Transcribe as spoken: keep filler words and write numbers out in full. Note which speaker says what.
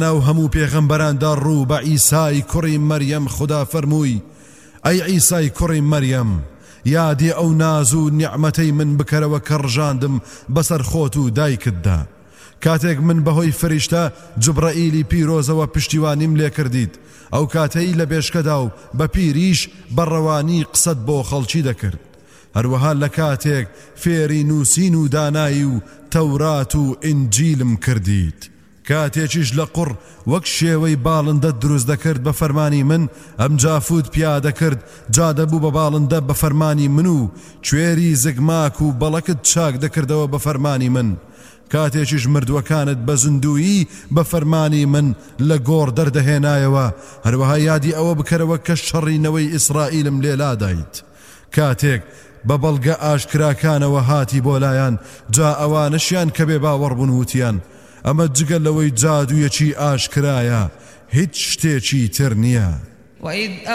Speaker 1: ناو هەموو پێغەمبەراندا ڕوو بە عیسای کوڕی مەریەم خدا فەرمووی ئەی عیسای کوڕی مەریەم یادی ئەو ناز و نیعمەتەی من بکەرەوە کە ڕژاندم بەسەر خۆت و دایکتدا کاتێک من بەهۆی فریشتە جوبرەئیلی پیرۆزەوە پشتیوانیم لێ کردیت ئەو کاتەی لە بێشکەدا و بە پیریش بەڕەوانی قسەت بۆ خەڵکی دەکرد هەروەها لە کاتێک فێری نووسین و دانایی و تەورات و ئینجیلم کردیت کاتێکیش لە قوڕ وەک شێوەی باڵندە دروست دەکرد بە فەرمانی من ئەم جافوت پیادە کرد جا دەبوو بە باڵندە بە فەرمانی من و کوێری زگماک و بەڵەکت چاک دەکردەوە بە فەرمانی من کاتێکیش مردووەکانت بە زندویی بە فەرمانی من لە گۆڕ دەردەهێنایەوە هەروەها یادی ئەوە بکەرەوە کە شەڕینەوەی ئیسرائیلم لێلا دایت کاتێک بە بەڵگە ئاشکراکانەوە هاتی بۆ لایەن جا ئەوانەشیان کە بێ باوەڕبوون وتیان ئەمە جگەل لەوەی جادوویەکی ئاشکرایە هیچ شتێکی تر نییە.